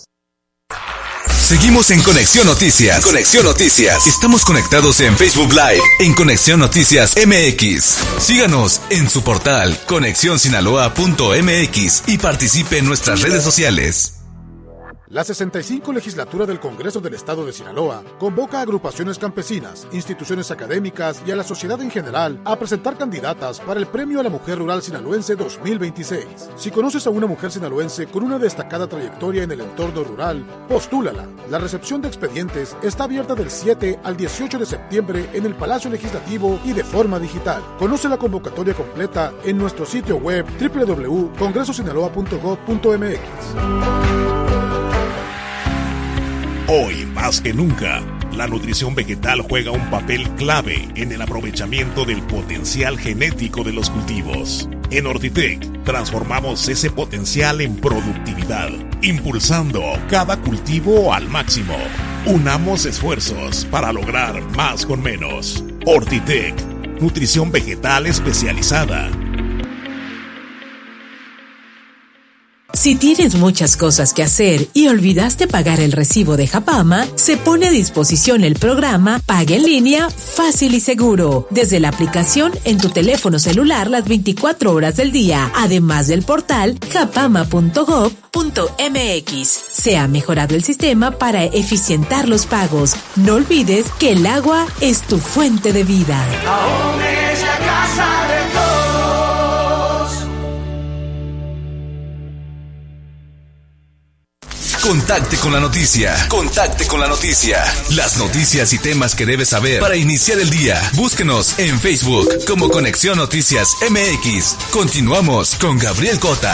Seguimos en Conexión Noticias. Conexión Noticias. Estamos conectados en Facebook Live en Conexión Noticias M X. Síganos en su portal conexión sinaloa punto m x y participe en nuestras redes sociales. La sesenta y cinco Legislatura del Congreso del Estado de Sinaloa convoca a agrupaciones campesinas, instituciones académicas y a la sociedad en general a presentar candidatas para el Premio a la Mujer Rural Sinaloense dos mil veintiséis. Si conoces a una mujer sinaloense con una destacada trayectoria en el entorno rural, postúlala. La recepción de expedientes está abierta del siete al dieciocho de septiembre en el Palacio Legislativo y de forma digital. Conoce la convocatoria completa en nuestro sitio web doble u doble u doble u punto congreso sinaloa punto gov punto m x. Hoy, más que nunca, la nutrición vegetal juega un papel clave en el aprovechamiento del potencial genético de los cultivos. En Ortitec, transformamos ese potencial en productividad, impulsando cada cultivo al máximo. Unamos esfuerzos para lograr más con menos. Ortitec, nutrición vegetal especializada. Si tienes muchas cosas que hacer y olvidaste pagar el recibo de Japama, se pone a disposición el programa Paga en línea fácil y seguro, desde la aplicación en tu teléfono celular las veinticuatro horas del día, además del portal japama punto gob punto mx. Se ha mejorado el sistema para eficientar los pagos. No olvides que el agua es tu fuente de vida. Aún es la casa de todos. Contacte con la noticia. Contacte con la noticia. Las noticias y temas que debes saber para iniciar el día. Búsquenos en Facebook como Conexión Noticias M X. Continuamos con Gabriel Cota.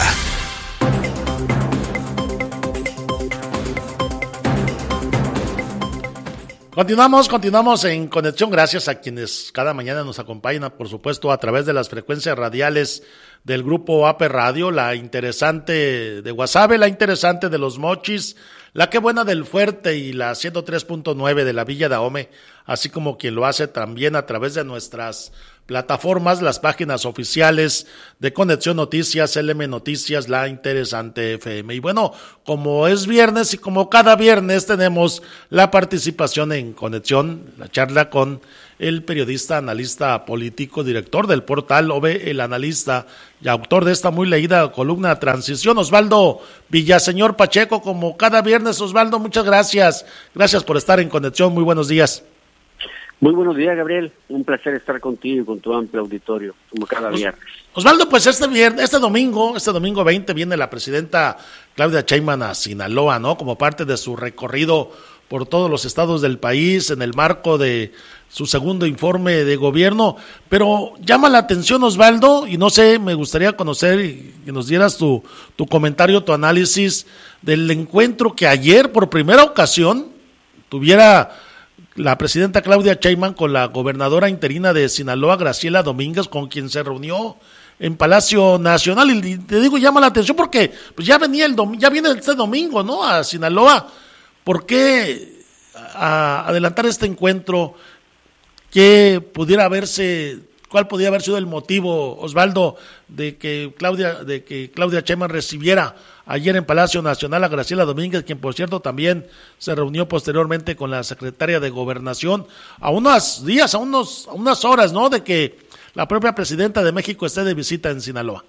Continuamos, continuamos en conexión, gracias a quienes cada mañana nos acompañan, por supuesto, a través de las frecuencias radiales del grupo A P Radio, la interesante de Guasave, la interesante de Los Mochis, la que buena del Fuerte y la ciento tres punto nueve de la Villa de Ahome, así como quien lo hace también a través de nuestras plataformas, las páginas oficiales de Conexión Noticias, L M Noticias, La Interesante F M. Y bueno, como es viernes y como cada viernes tenemos la participación en Conexión, la charla con el periodista, analista político, director del portal O V, El Analista y autor de esta muy leída columna Transición, Osvaldo Villaseñor Pacheco. Como cada viernes, Osvaldo, muchas gracias. Gracias por estar en Conexión. Muy buenos días. Muy buenos días, Gabriel. Un placer estar contigo y con tu amplio auditorio, como cada viernes. Osvaldo, pues este viernes, este domingo, este domingo veinte viene la presidenta Claudia Sheinbaum a Sinaloa, ¿no? Como parte de su recorrido por todos los estados del país en el marco de su segundo informe de gobierno. Pero llama la atención, Osvaldo, y no sé, me gustaría conocer y que nos dieras tu, tu comentario, tu análisis del encuentro que ayer por primera ocasión tuviera la presidenta Claudia Sheinbaum con la gobernadora interina de Sinaloa, Graciela Domínguez, con quien se reunió en Palacio Nacional. Y te digo, llama la atención porque pues ya venía el dom- ya viene este domingo, ¿no? A Sinaloa. ¿Por qué a adelantar este encuentro? ¿Qué pudiera haberse, cuál podría haber sido el motivo, Osvaldo, de que Claudia, de que Claudia Sheinbaum recibiera ayer en Palacio Nacional a Graciela Domínguez, quien por cierto también se reunió posteriormente con la secretaria de Gobernación, a unos días, a unos, a unas horas, ¿no?, de que la propia presidenta de México esté de visita en Sinaloa?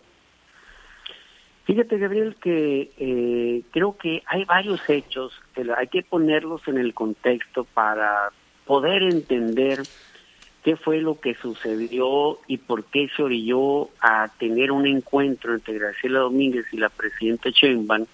Fíjate, Gabriel, que eh, creo que hay varios hechos que hay que ponerlos en el contexto para poder entender qué fue lo que sucedió y por qué se orilló a tener un encuentro entre Graciela Domínguez y la presidenta Sheinbaum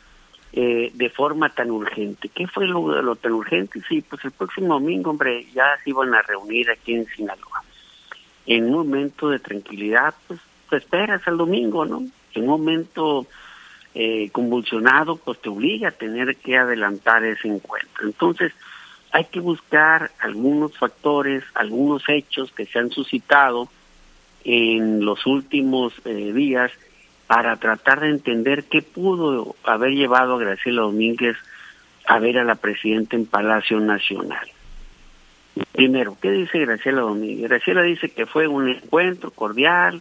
eh, de forma tan urgente. ¿Qué fue lo, lo tan urgente? Sí, pues el próximo domingo, hombre, ya se iban a reunir aquí en Sinaloa. En un momento de tranquilidad, pues te esperas al domingo, ¿no? En un momento eh, convulsionado, pues te obliga a tener que adelantar ese encuentro. Entonces, hay que buscar algunos factores, algunos hechos que se han suscitado en los últimos eh, días para tratar de entender qué pudo haber llevado a Graciela Domínguez a ver a la presidenta en Palacio Nacional. Primero, ¿qué dice Graciela Domínguez? Graciela dice que fue un encuentro cordial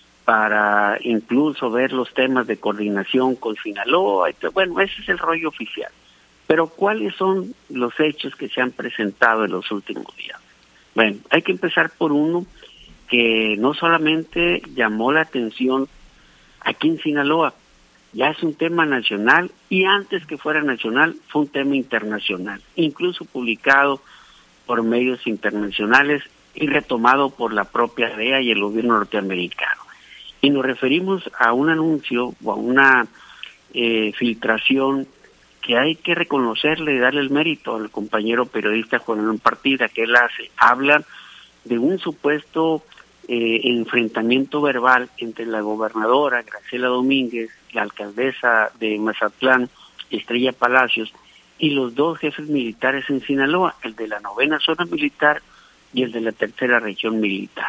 para incluso ver los temas de coordinación con Sinaloa. Bueno, ese es el rollo oficial. Pero ¿cuáles son los hechos que se han presentado en los últimos días? Bueno, hay que empezar por uno que no solamente llamó la atención aquí en Sinaloa, ya es un tema nacional y antes que fuera nacional fue un tema internacional, incluso publicado por medios internacionales y retomado por la propia D E A y el gobierno norteamericano. Y nos referimos a un anuncio o a una eh, filtración que hay que reconocerle y darle el mérito al compañero periodista Juan Manuel Partida, que él hace. Habla de un supuesto eh, enfrentamiento verbal entre la gobernadora Graciela Domínguez, la alcaldesa de Mazatlán, Estrella Palacios, y los dos jefes militares en Sinaloa, el de la novena zona militar y el de la tercera región militar.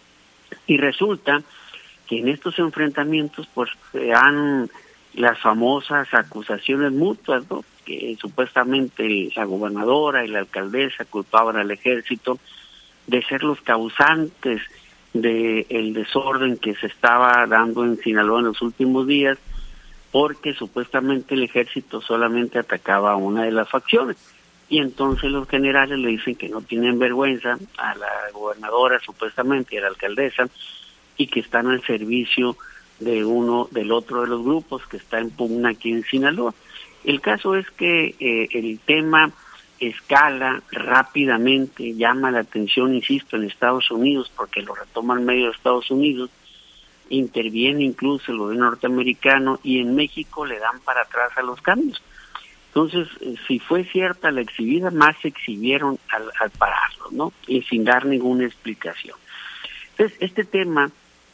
Y resulta que en estos enfrentamientos pues se han las famosas acusaciones mutuas, ¿no?, que supuestamente la gobernadora y la alcaldesa culpaban al ejército de ser los causantes del desorden que se estaba dando en Sinaloa en los últimos días, porque supuestamente el ejército solamente atacaba a una de las facciones. Y entonces los generales le dicen que no tienen vergüenza a la gobernadora supuestamente y a la alcaldesa, y que están al servicio de uno del otro de los grupos que está en pugna aquí en Sinaloa. El caso es que eh, el tema escala rápidamente, llama la atención, insisto, en Estados Unidos, porque lo retoma en medio de Estados Unidos, interviene incluso el gobierno norteamericano, y en México le dan para atrás a los cambios. Entonces, eh, si fue cierta la exhibida, más se exhibieron al, al pararlo, ¿no? Y sin dar ninguna explicación. Entonces, este tema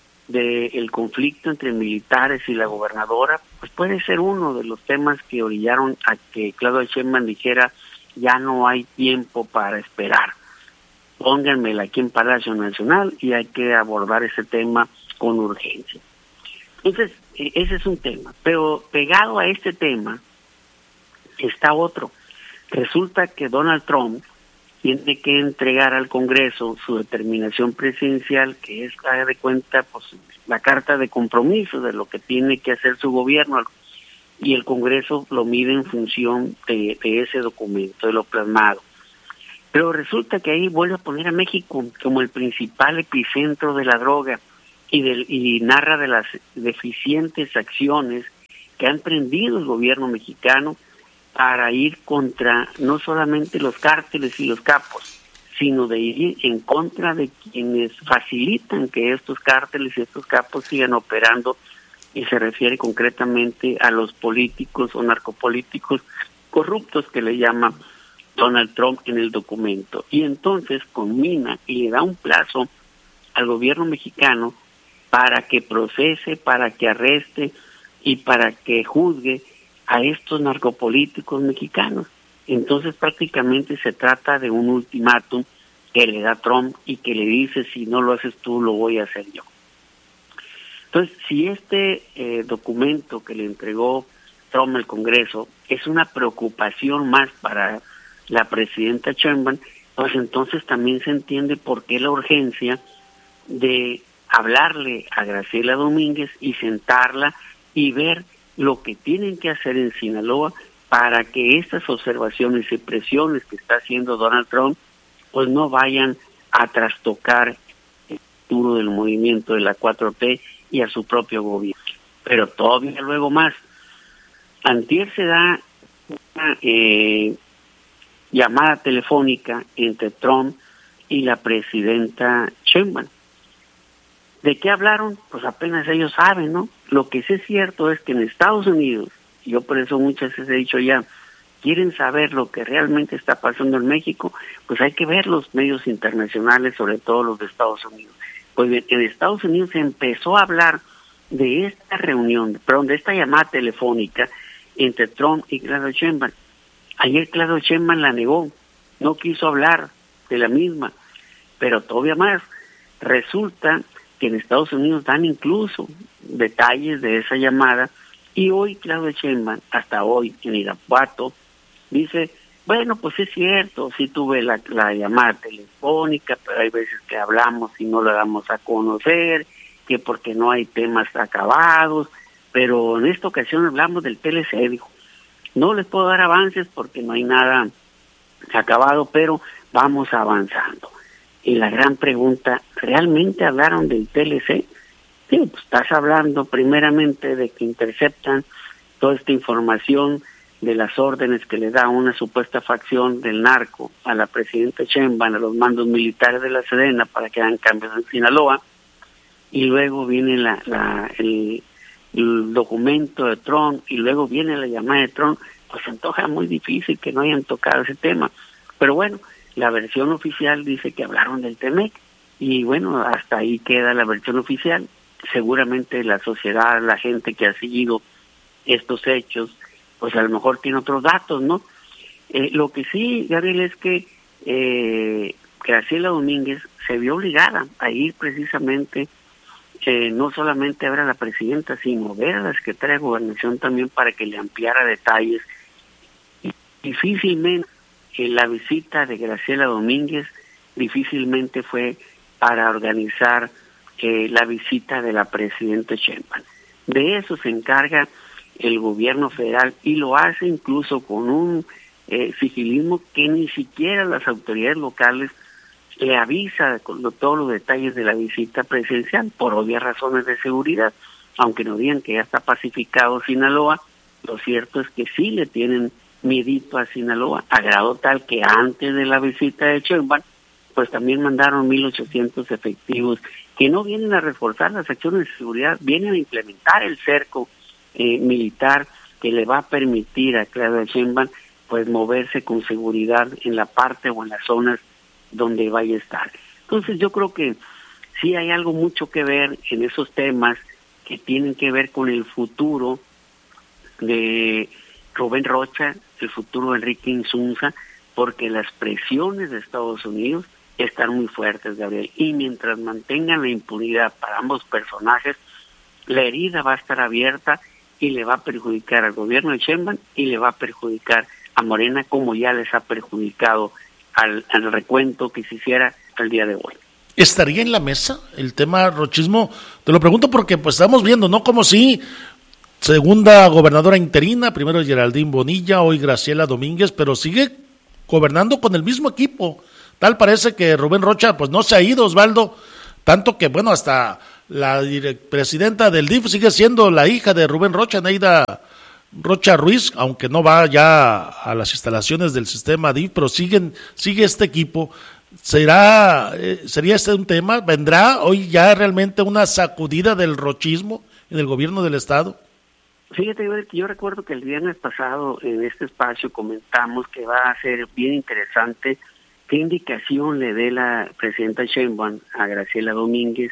del conflicto entre militares y la gobernadora, pues puede ser uno de los temas que orillaron a que Claudia Sheinbaum dijera: ya no hay tiempo para esperar, pónganmela aquí en Palacio Nacional y hay que abordar ese tema con urgencia. Entonces, ese es un tema, pero pegado a este tema está otro. Resulta que Donald Trump tiene que entregar al Congreso su determinación presidencial, que es, haga de cuenta, pues la carta de compromiso de lo que tiene que hacer su gobierno, y el Congreso lo mide en función de, de ese documento, de lo plasmado. Pero resulta que ahí vuelve a poner a México como el principal epicentro de la droga, y, del, y narra de las deficientes acciones que ha emprendido el gobierno mexicano para ir contra no solamente los cárteles y los capos, sino de ir en contra de quienes facilitan que estos cárteles y estos capos sigan operando, y se refiere concretamente a los políticos o narcopolíticos corruptos que le llama Donald Trump en el documento. Y entonces combina y le da un plazo al gobierno mexicano para que procese, para que arreste y para que juzgue a estos narcopolíticos mexicanos. Entonces prácticamente se trata de un ultimátum que le da Trump y que le dice: si no lo haces tú, lo voy a hacer yo. Entonces, si este eh, documento que le entregó Trump al Congreso es una preocupación más para la presidenta Sheinbaum, pues entonces también se entiende por qué la urgencia de hablarle a Graciela Domínguez y sentarla y ver lo que tienen que hacer en Sinaloa para que estas observaciones y presiones que está haciendo Donald Trump pues no vayan a trastocar el futuro del movimiento de la cuatro T y a su propio gobierno. Pero todavía luego más. Antier se da una eh, llamada telefónica entre Trump y la presidenta Sheinbaum. ¿De qué hablaron? Pues apenas ellos saben, ¿no? Lo que sí es cierto es que en Estados Unidos, yo por eso muchas veces he dicho ya, quieren saber lo que realmente está pasando en México, pues hay que ver los medios internacionales, sobre todo los de Estados Unidos. Pues bien, en Estados Unidos se empezó a hablar de esta reunión, perdón, de esta llamada telefónica entre Trump y Claudia Sheinbaum. Ayer Claudia Sheinbaum la negó, no quiso hablar de la misma, pero todavía más, resulta que en Estados Unidos dan incluso detalles de esa llamada, y hoy Claudia Sheinbaum, hasta hoy en Irapuato, dice: bueno, pues es cierto, sí tuve la, la llamada telefónica, pero hay veces que hablamos y no la damos a conocer, que porque no hay temas acabados, pero en esta ocasión hablamos del T L C, dijo. No les puedo dar avances porque no hay nada acabado, pero vamos avanzando. Y la gran pregunta, ¿realmente hablaron del T L C? Sí, pues estás hablando primeramente de que interceptan toda esta información de las órdenes que le da una supuesta facción del narco a la presidenta Sheinbaum, a los mandos militares de la Sedena para que hagan cambios en Sinaloa, y luego viene la, la el, el documento de Trump, y luego viene la llamada de Trump. Pues se antoja muy difícil que no hayan tocado ese tema. Pero bueno, la versión oficial dice que hablaron del T M E C, y bueno, hasta ahí queda la versión oficial. Seguramente la sociedad, la gente que ha seguido estos hechos, pues a lo mejor tiene otros datos, ¿no? Eh, lo que sí, Gabriel, es que eh, Graciela Domínguez se vio obligada a ir precisamente, eh, no solamente a ver a la presidenta, sino ver a la secretaria de Gobernación también para que le ampliara detalles. Y difícilmente eh, la visita de Graciela Domínguez difícilmente fue para organizar eh, la visita de la presidenta Sheinbaum. De eso se encarga el gobierno federal, y lo hace incluso con un eh, sigilismo que ni siquiera las autoridades locales le avisa con lo, todos los detalles de la visita presidencial, por obvias razones de seguridad. Aunque no digan que ya está pacificado Sinaloa, lo cierto es que sí le tienen miedito a Sinaloa, a grado tal que antes de la visita de Sheinbaum, pues también mandaron mil ochocientos efectivos que no vienen a reforzar las acciones de seguridad, vienen a implementar el cerco eh, militar que le va a permitir a Claudia Sheinbaum pues moverse con seguridad en la parte o en las zonas donde vaya a estar. Entonces yo creo que sí hay algo mucho que ver en esos temas que tienen que ver con el futuro de Rubén Rocha, el futuro de Enrique Insunza, porque las presiones de Estados Unidos están muy fuertes, Gabriel, y mientras mantengan la impunidad para ambos personajes, la herida va a estar abierta y le va a perjudicar al gobierno de Sheinbaum y le va a perjudicar a Morena, como ya les ha perjudicado al, al recuento que se hiciera al día de hoy. ¿Estaría en la mesa el tema rochismo? Te lo pregunto porque pues estamos viendo, ¿no? Como si segunda gobernadora interina, primero Geraldine Bonilla, hoy Graciela Domínguez, pero sigue gobernando con el mismo equipo. Tal parece que Rubén Rocha pues no se ha ido, Osvaldo, tanto que bueno, hasta la presidenta del D I F sigue siendo la hija de Rubén Rocha, Neida Rocha Ruiz, aunque no va ya a las instalaciones del sistema D I F, pero siguen, sigue este equipo. ¿Será, eh, sería este un tema? ¿Vendrá hoy ya realmente una sacudida del rochismo en el gobierno del estado? Fíjate, yo recuerdo que el viernes pasado en este espacio comentamos que va a ser bien interesante qué indicación le dé la presidenta Sheinbaum a Graciela Domínguez,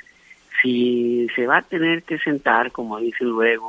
si se va a tener que sentar, como dicen luego,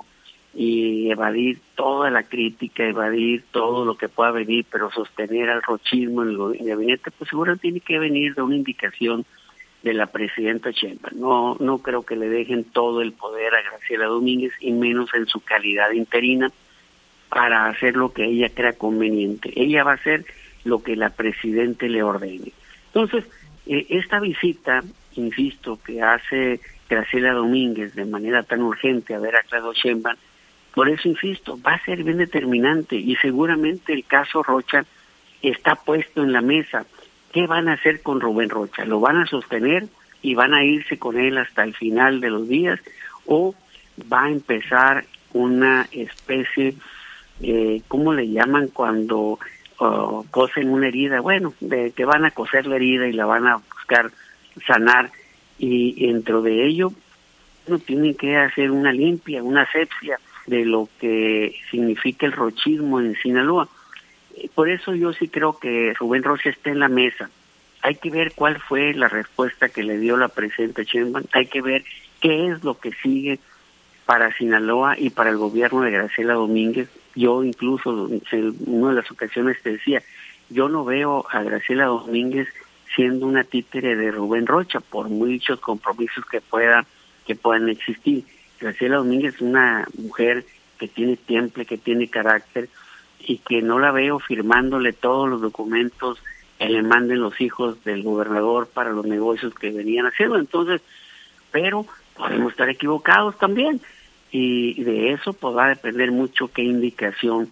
y evadir toda la crítica, evadir todo lo que pueda venir, pero sostener al rochismo en el gabinete, pues seguro tiene que venir de una indicación de la presidenta Sheinbaum. No, no creo que le dejen todo el poder a Graciela Domínguez, y menos en su calidad interina, para hacer lo que ella crea conveniente. Ella va a hacer lo que la presidenta le ordene. Entonces, eh, esta visita, insisto, que hace Graciela Domínguez de manera tan urgente a ver a Claudia Sheinbaum, por eso insisto, va a ser bien determinante, y seguramente el caso Rocha está puesto en la mesa. ¿Qué van a hacer con Rubén Rocha? ¿Lo van a sostener y van a irse con él hasta el final de los días, o va a empezar una especie, eh, ¿cómo le llaman cuando uh, cosen una herida? Bueno, de que van a coser la herida y la van a buscar sanar, y dentro de ello no tienen que hacer una limpia, una asepsia de lo que significa el rochismo en Sinaloa. Por eso yo sí creo que Rubén Rocha está en la mesa. Hay que ver cuál fue la respuesta que le dio la presidenta Sheinbaum, hay que ver qué es lo que sigue para Sinaloa y para el gobierno de Graciela Domínguez. Yo incluso en una de las ocasiones te decía, yo no veo a Graciela Domínguez siendo una títere de Rubén Rocha, por muchos compromisos que pueda que puedan existir. Graciela Domínguez es una mujer que tiene temple, que tiene carácter, y que no la veo firmándole todos los documentos que le manden los hijos del gobernador para los negocios que venían haciendo. Entonces, pero podemos estar equivocados también, y de eso pues va a depender mucho qué indicación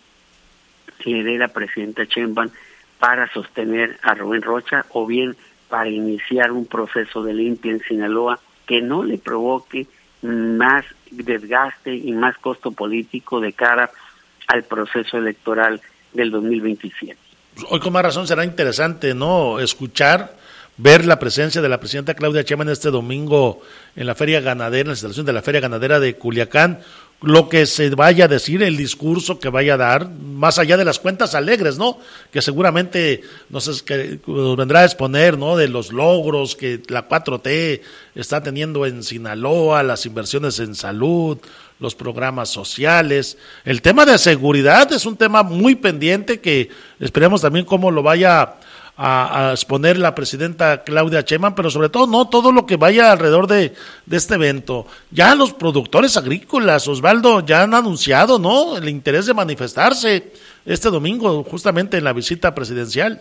le dé la presidenta Sheinbaum para sostener a Rubén Rocha, o bien para iniciar un proceso de limpia en Sinaloa que no le provoque más desgaste y más costo político de cara al proceso electoral del dos mil veintisiete. Hoy con más razón será interesante, ¿no?, escuchar, ver la presencia de la presidenta Claudia Sheinbaum este domingo en la Feria Ganadera, en la instalación de la Feria Ganadera de Culiacán, lo que se vaya a decir, el discurso que vaya a dar, más allá de las cuentas alegres, ¿no?, que seguramente nos, que nos vendrá a exponer, ¿no?, de los logros que la cuatro T está teniendo en Sinaloa, las inversiones en salud, los programas sociales. El tema de seguridad es un tema muy pendiente que esperemos también cómo lo vaya a, a exponer la presidenta Claudia Sheinbaum, pero sobre todo no todo lo que vaya alrededor de, de este evento. Ya los productores agrícolas, Osvaldo, ya han anunciado, ¿no?, el interés de manifestarse este domingo justamente en la visita presidencial.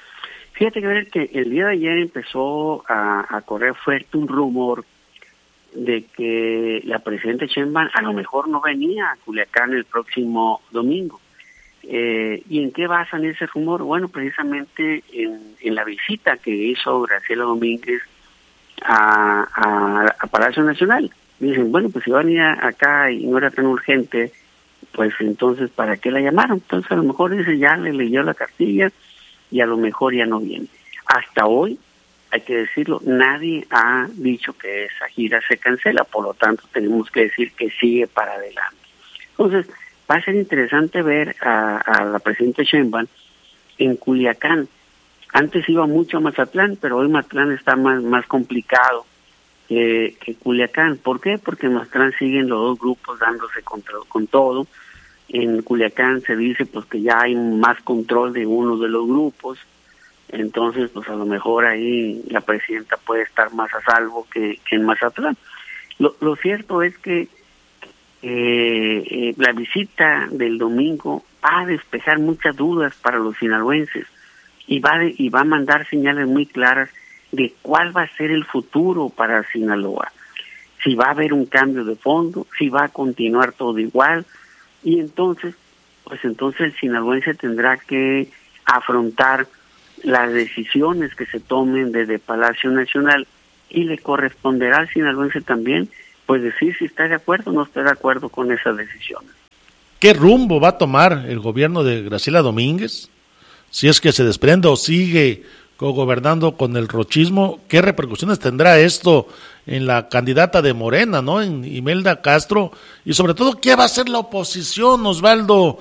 Fíjate que el día de ayer empezó a, a correr fuerte un rumor de que la presidenta Sheinbaum a lo mejor no venía a Culiacán el próximo domingo. Eh, ¿Y en qué basan ese rumor? Bueno, precisamente en, en la visita que hizo Graciela Domínguez a, a, a Palacio Nacional. Dicen, bueno, pues si van a ir acá y no era tan urgente, pues entonces, ¿para qué la llamaron? Entonces a lo mejor dice, ya le leyó la cartilla y a lo mejor ya no viene. Hasta hoy, hay que decirlo, nadie ha dicho que esa gira se cancela, por lo tanto tenemos que decir que sigue para adelante. Entonces, va a ser interesante ver a, a la presidenta Sheinbaum en Culiacán. Antes iba mucho a Mazatlán, pero hoy Mazatlán está más, más complicado que, que Culiacán. ¿Por qué? Porque en Mazatlán siguen los dos grupos dándose contra, con todo. En Culiacán se dice pues que ya hay más control de uno de los grupos. Entonces, pues a lo mejor ahí la presidenta puede estar más a salvo que, que en Mazatlán. Lo, lo cierto es que eh, eh, la visita del domingo va a despejar muchas dudas para los sinaloenses y va, de, y va a mandar señales muy claras de cuál va a ser el futuro para Sinaloa. Si va a haber un cambio de fondo, si va a continuar todo igual, y entonces, pues entonces el sinaloense tendrá que afrontar las decisiones que se tomen desde Palacio Nacional y le corresponderá al sinaloense también pues decir si está de acuerdo o no está de acuerdo con esas decisiones. ¿Qué rumbo va a tomar el gobierno de Graciela Domínguez? Si es que se desprende o sigue gobernando con el rochismo, ¿qué repercusiones tendrá esto en la candidata de Morena, ¿no? En Imelda Castro, y sobre todo, ¿qué va a hacer la oposición, Osvaldo?